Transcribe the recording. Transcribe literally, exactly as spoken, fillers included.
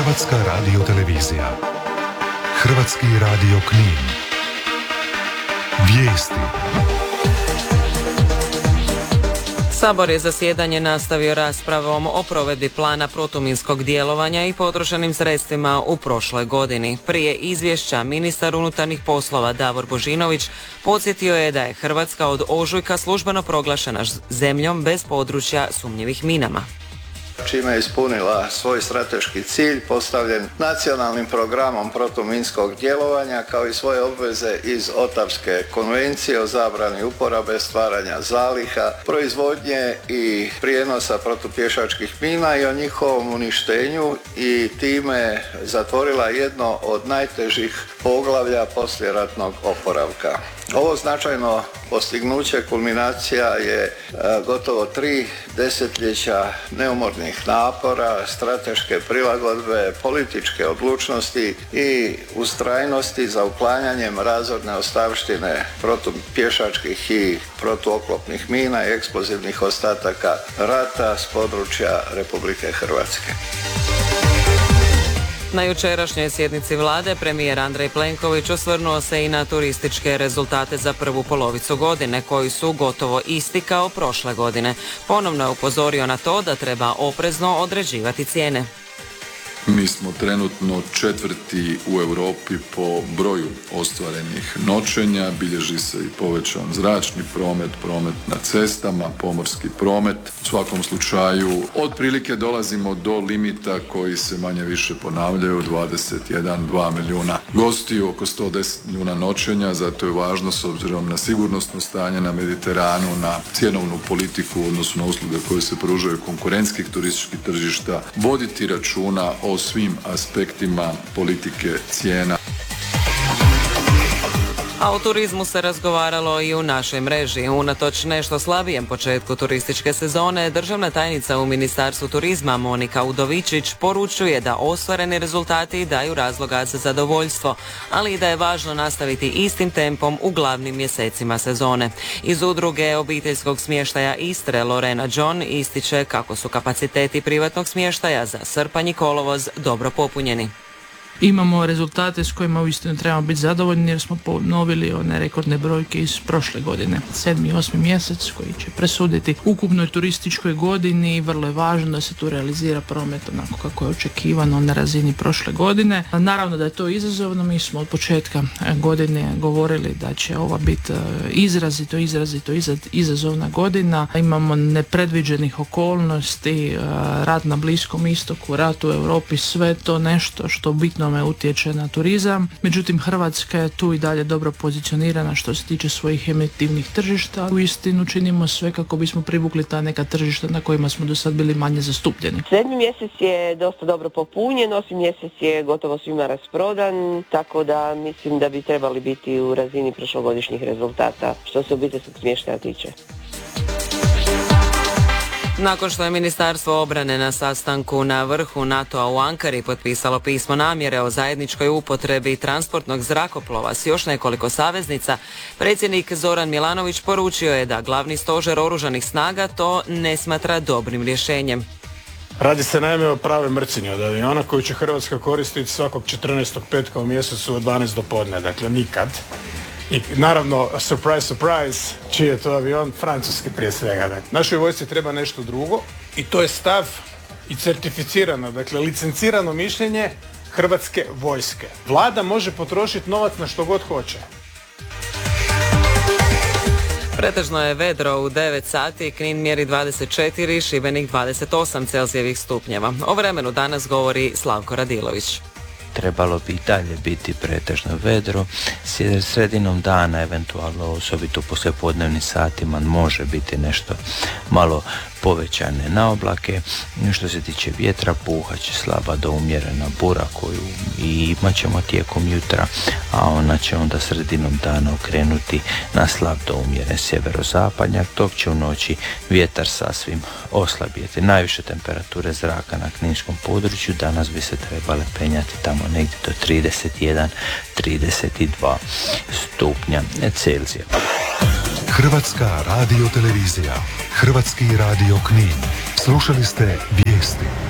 Hrvatska radiotelevizija. Hrvatski radio Knin. Vijesti. Sabor je zasjedanje nastavio raspravom o provedbi plana protuminskog djelovanja i potrošenim sredstvima u prošloj godini. Prije izvješća ministar unutarnjih poslova Davor Božinović podsjetio je da je Hrvatska od ožujka službeno proglašena zemljom bez područja sumnjivih minama. Čime je ispunila svoj strateški cilj postavljen nacionalnim programom protuminskog djelovanja kao i svoje obveze iz Otavske konvencije o zabrani uporabe, stvaranja zaliha, proizvodnje i prijenosa protupješačkih mina i o njihovom uništenju i time zatvorila jedno od najtežih poglavlja poslijeratnog oporavka. Ovo značajno postignuće kulminacija je e, gotovo tri desetljeća neumornih napora, strateške prilagodbe, političke odlučnosti i ustrajnosti za uklanjanjem razorne ostavštine protupješačkih i protuoklopnih mina i eksplozivnih ostataka rata s područja Republike Hrvatske. Na jučerašnjoj sjednici vlade premijer Andrej Plenković osvrnuo se i na turističke rezultate za prvu polovicu godine, koji su gotovo isti kao prošle godine. Ponovno je upozorio na to da treba oprezno određivati cijene. Mi smo trenutno četvrti u Europi po broju ostvarenih noćenja, bilježi se i povećan zračni promet, promet na cestama, pomorski promet. U svakom slučaju otprilike dolazimo do limita koji se manje više ponavljaju, dvadeset jedan, dva milijuna gostiju, oko sto deset milijuna noćenja, zato je važno s obzirom na sigurnosno stanje na Mediteranu, na cjenovnu politiku u odnosu na usluge koje se pružaju konkurentskih turističkih tržišta, voditi računa o svim aspektima politike cijena. A o turizmu se razgovaralo i u našoj mreži. Unatoč nešto slabijem početku turističke sezone, državna tajnica u Ministarstvu turizma Monika Udovičić poručuje da ostvareni rezultati daju razloga za zadovoljstvo, ali i da je važno nastaviti istim tempom u glavnim mjesecima sezone. Iz udruge obiteljskog smještaja Istre Lorena John ističe kako su kapaciteti privatnog smještaja za srpanj i kolovoz dobro popunjeni. Imamo rezultate s kojima uistinu trebamo biti zadovoljni jer smo ponovili one rekordne brojke iz prošle godine. Sedmi i osmi mjesec koji će presuditi ukupnoj turističkoj godini i vrlo je važno da se tu realizira promet onako kako je očekivano na razini prošle godine. Naravno da je to izazovno, mi smo od početka godine govorili da će ova biti izrazito, izrazito izazovna godina. Imamo nepredviđenih okolnosti, rat na Bliskom istoku, rat u Europi, sve to nešto što bitno utječe na turizam. Međutim, Hrvatska je tu i dalje dobro pozicionirana što se tiče svojih emitivnih tržišta. Uistinu činimo sve kako bismo privukli ta neka tržišta na kojima smo do sad bili manje zastupljeni. Sedmi mjesec je dosta dobro popunjen, osmi mjesec je gotovo svima rasprodan, tako da mislim da bi trebali biti u razini prošlogodišnjih rezultata što se obiteljskog smještaja tiče. Nakon što je Ministarstvo obrane na sastanku na vrhu NATO-a u Ankari potpisalo pismo namjere o zajedničkoj upotrebi transportnog zrakoplova s još nekoliko saveznica, predsjednik Zoran Milanović poručio je da glavni stožer oružanih snaga to ne smatra dobrim rješenjem. Radi se naime o pravoj mrcinju od aviona koju će Hrvatska koristiti svakog četrnaestog petka u mjesecu od dvanaest do podne, dakle nikad. I naravno, surprise, surprise, čiji je to avion? Francuski prije svega. Dakle. Našoj vojsci treba nešto drugo i to je stav i certificirano, dakle licencirano mišljenje Hrvatske vojske. Vlada može potrošiti novac na što god hoće. Pretežno je vedro u devet sati, Knin mjeri dvadeset četiri, Šibenik dvadeset osam Celzijevih stupnjeva. O vremenu danas govori Slavko Radilović. Trebalo bi i dalje biti pretežno vedro, sredinom dana eventualno osobito poslijepodnevnim satima može biti nešto malo povećane naoblake. Što se tiče vjetra, puhat će slaba do umjerena bura koju i imat ćemo tijekom jutra, a ona će onda sredinom dana okrenuti na slab do umjeren sjeverozapadnjak, dok će u noći vjetar sasvim oslabjeti. Najviše temperature zraka na kninskom području danas bi se trebale penjati tamo negdje do trideset jedan do trideset dva stupnja Celzija. Hrvatska radiotelevizija, Hrvatski radio Knin. Slušali ste vijesti.